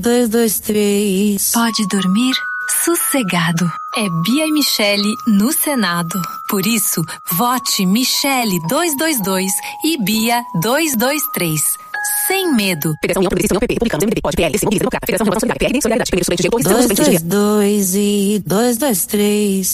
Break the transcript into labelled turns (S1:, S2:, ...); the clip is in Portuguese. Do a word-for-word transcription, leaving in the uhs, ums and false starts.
S1: dois, dois, três.
S2: Pode dormir sossegado. É Bia e Michele no Senado. Por isso, vote Michele dois dois dois e Bia dois dois três. Sem medo.
S3: Federação União Progressista União P P, Republicanos, M D B, Pode, P L, Democrata, Federação Renovação Solidária, P R D, Solidariedade, Primeiro Estudante, G dois,
S1: dois, dois, dois e dois, dois, três.